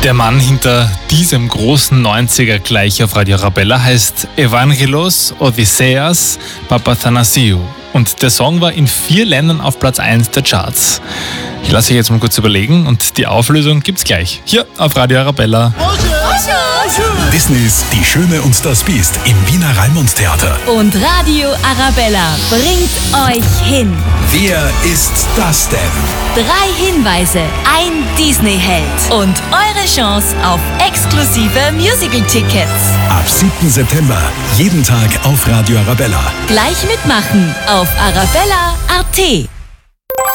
Der Mann hinter diesem großen 90er gleich auf Radio Arabella heißt Evangelos Odysseas Papathanassiou und der Song war in 4 Ländern auf Platz 1 der Charts. Ich lasse euch jetzt mal kurz überlegen und die Auflösung gibt's gleich hier auf Radio Arabella. Disneys Die Schöne und das Biest im Wiener Raimundtheater. Und Radio Arabella bringt euch hin. Wer ist das denn? 3 Hinweise, ein Disney-Held und eure Chance auf exklusive Musical-Tickets. Ab 7. September, jeden Tag auf Radio Arabella. Gleich mitmachen auf arabella.at.